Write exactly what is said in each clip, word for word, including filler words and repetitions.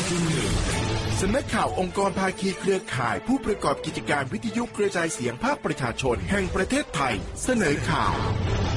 ที่หนึ่งสำนักข่าวองค์กรภาคีเครือข่ายผู้ประกอบกิจการวิทยุกระจายเสียงภาคประชาชนแห่งประเทศไทยเสนอข่าว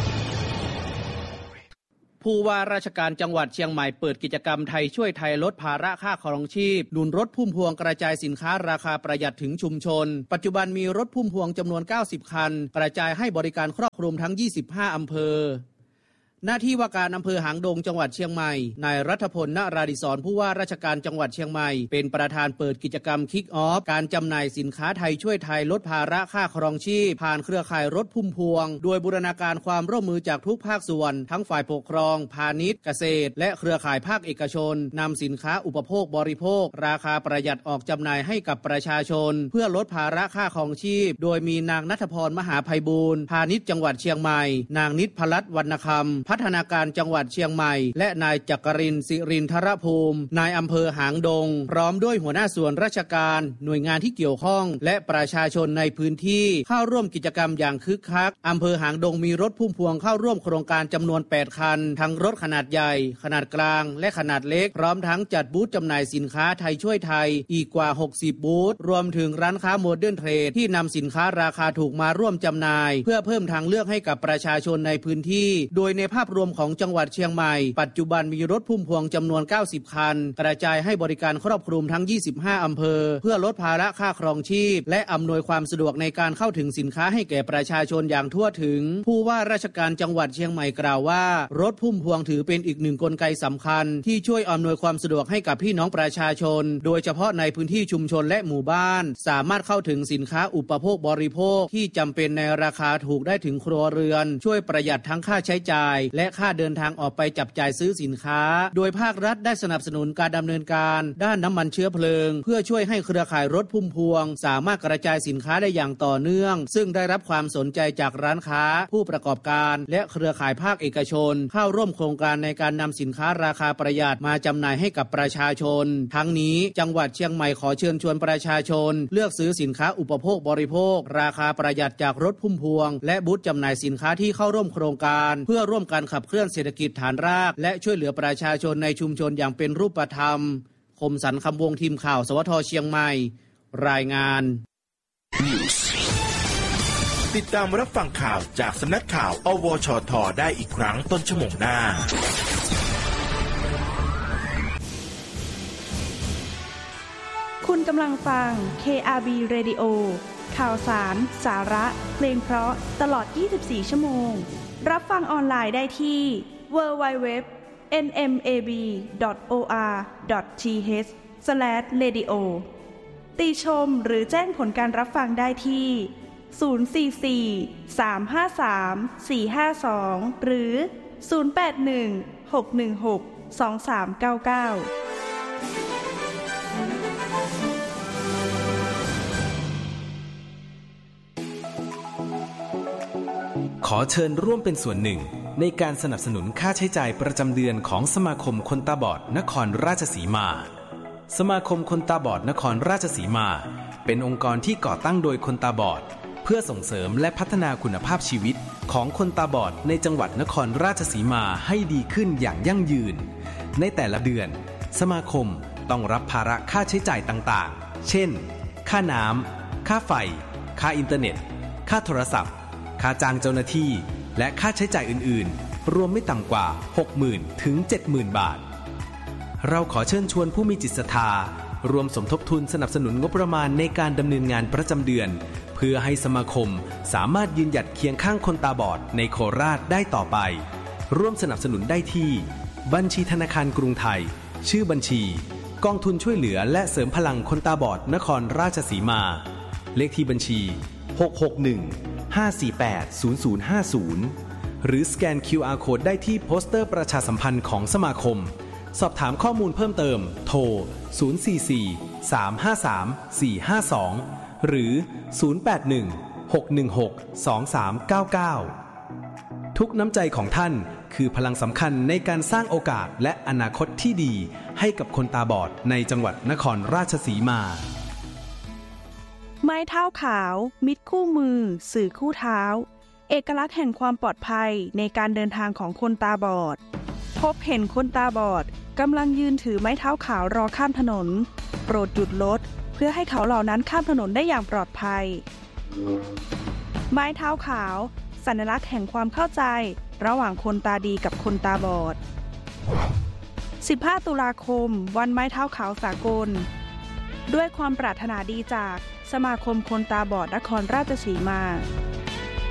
ผู้ว่าราชการจังหวัดเชียงใหม่เปิดกิจกรรมไทยช่วยไทยลดภาระค่าครองชีพหนุนรถพุ่มพวงกระจายสินค้าราคาประหยัดถึงชุมชนปัจจุบันมีรถพุ่มพวงจำนวนเก้าสิบคันกระจายให้บริการครอบคลุมทั้งยี่สิบห้าอำเภอหน้าที่ว่าการอำเภอหางดงจังหวัดเชียงใหม่นายรัฐพล ณ ราดิศรผู้ว่าราชการจังหวัดเชียงใหม่เป็นประธานเปิดกิจกรรมคิกออฟการจำหน่ายสินค้าไทยช่วยไทยลดภาระค่าครองชีพผ่านเครือข่ายรถพุ่มพวงโดยบูรณาการความร่วมมือจากทุกภาคส่วนทั้งฝ่ายปกครองพาณิชย์เกษตรและเครือข่ายภาคเอกชนนำสินค้าอุปโภคบริโภคราคาประหยัดออกจำหน่ายให้กับประชาชนเพื่อลดภาระค่าครองชีพโดยมีนางณัฐพรมหาไพบูลย์พาณิชย์จังหวัดเชียงใหม่นางนิพรัตน์วรรณคำพัฒนาการจังหวัดเชียงใหม่และนายจักรินทร์สิรินทรภูมินายอำเภอหางดงพร้อมด้วยหัวหน้าส่วนราชการหน่วยงานที่เกี่ยวข้องและประชาชนในพื้นที่เข้าร่วมกิจกรรมอย่างคึกคักอำเภอหางดงมีรถพุ่มพวงเข้าร่วมโครงการจำนวนแปดคันทั้งรถขนาดใหญ่ขนาดกลางและขนาดเล็กพร้อมทั้งจัดบูธจำหน่ายสินค้าไทยช่วยไทยอีกกว่าหกสิบบูธรวมถึงร้านค้าโมเดิร์นเทรดที่นำสินค้าราคาถูกมาร่วมจำหน่ายเพื่อเพิ่มทางเลือกให้กับประชาชนในพื้นที่โดยในภาพรวมของจังหวัดเชียงใหม่ปัจจุบันมีรถพุ่มพวงจำนวนเก้าสิบคันกระจายให้บริการครอบคลุมทั้งยี่สิบห้าอำเภอเพื่อลดภาระค่าครองชีพและอำนวยความสะดวกในการเข้าถึงสินค้าให้แก่ประชาชนอย่างทั่วถึงผู้ว่าราชการจังหวัดเชียงใหม่กล่าวว่ารถพุ่มพวงถือเป็นอีกหนึ่งกลไกสำคัญที่ช่วยอำนวยความสะดวกให้กับพี่น้องประชาชนโดยเฉพาะในพื้นที่ชุมชนและหมู่บ้านสามารถเข้าถึงสินค้าอุปโภคบริโภคที่จำเป็นในราคาถูกได้ถึงครัวเรือนช่วยประหยัดทั้งค่าใช้จ่ายและค่าเดินทางออกไปจับจ่ายซื้อสินค้าโดยภาครัฐได้สนับสนุนการดำเนินการด้านน้ำมันเชื้อเพลิงเพื่อช่วยให้เครือข่ายรถพุ่มพวงสามารถกระจายสินค้าได้อย่างต่อเนื่องซึ่งได้รับความสนใจจากร้านค้าผู้ประกอบการและเครือข่ายภาคเอกชนเข้าร่วมโครงการในการนำสินค้าราคาประหยัดมาจำหน่ายให้กับประชาชนทั้งนี้จังหวัดเชียงใหม่ขอเชิญชวนประชาชนเลือกซื้อสินค้าอุปโภคบริโภคราคาประหยัดจากรถพุ่มพวงและบูธจำหน่ายสินค้าที่เข้าร่วมโครงการเพื่อร่วมกันขับเคลื่อนเศรษฐกิจฐานรากและช่วยเหลือประชาชนในชุมชนอย่างเป็นรูปธรรมคมสันต์คำวงทีมข่าวสวทเชียงใหม่รายงานติดตามรับฟังข่าวจากสำนักข่าวอวชทได้อีกครั้งต้นชั่วโมงหน้าคุณกำลังฟัง เค อาร์ บี Radio ข่าวสารสาระเพลงเพราะตลอดยี่สิบสี่ชั่วโมงรับฟังออนไลน์ได้ที่ ดับเบิลยู ดับเบิลยู ดับเบิลยู ดอท เอ็น เอ็ม เอ บี ดอท โอ อาร์ ดอท ที เอช สแลช เรดิโอ ติชมหรือแจ้งผลการรับฟังได้ที่ศูนย์ สี่ สี่ สาม ห้า สาม สี่ ห้า สองหรือศูนย์ แปด หนึ่ง หก หนึ่ง หก สอง สาม เก้า เก้าขอเชิญร่วมเป็นส่วนหนึ่งในการสนับสนุนค่าใช้จ่ายประจำเดือนของสมาคมคนตาบอดนครราชสีมาสมาคมคนตาบอดนครราชสีมาเป็นองค์กรที่ก่อตั้งโดยคนตาบอดเพื่อส่งเสริมและพัฒนาคุณภาพชีวิตของคนตาบอดในจังหวัดนครราชสีมาให้ดีขึ้นอย่างยั่งยืนในแต่ละเดือนสมาคมต้องรับภาระค่าใช้จ่ายต่างๆเช่นค่าน้ำค่าไฟค่าอินเทอร์เน็ตค่าโทรศัพท์ค่าจ้างเจ้าหน้าที่และค่าใช้จ่ายอื่นๆรวมไม่ต่ำกว่า หกหมื่น ถึง เจ็ดหมื่น บาทเราขอเชิญชวนผู้มีจิตศรัทธารวมสมทบทุนสนับสนุนงบประมาณในการดำเนินงานประจำเดือนเพื่อให้สมาคมสามารถยืนหยัดเคียงข้างคนตาบอดในโคราชได้ต่อไปร่วมสนับสนุนได้ที่บัญชีธนาคารกรุงไทยชื่อบัญชีกองทุนช่วยเหลือและเสริมพลังคนตาบอดนครราชสีมาเลขที่บัญชีหก หก หนึ่ง ห้า สี่ แปด ศูนย์ ศูนย์ ห้า ศูนย์หรือสแกน คิว อาร์ Code ได้ที่โปสเตอร์ประชาสัมพันธ์ของสมาคมสอบถามข้อมูลเพิ่มเติมโทรศูนย์ สี่ สี่ สาม ห้า สาม สี่ ห้า สองหรือศูนย์ แปด หนึ่ง หก หนึ่ง หก สอง สาม เก้า เก้าทุกน้ำใจของท่านคือพลังสำคัญในการสร้างโอกาสและอนาคตที่ดีให้กับคนตาบอดในจังหวัดนครราชสีมาไม้เท้าขาวมิตรคู่มือสื่อคู่เท้าเอกลักษณ์แห่งความปลอดภัยในการเดินทางของคนตาบอดพบเห็นคนตาบอดกำลังยืนถือไม้เท้าขาวรอข้ามถนนโปรดหยุดรถเพื่อให้เขาเหล่านั้นข้ามถนนได้อย่างปลอดภัยไม้เท้าขาวสัญลักษณ์แห่งความเข้าใจระหว่างคนตาดีกับคนตาบอดสิบห้าตุลาคมวันไม้เท้าขาวสากลด้วยความปรารถนาดีจากสมาคมคนตาบอดนครราชสีมา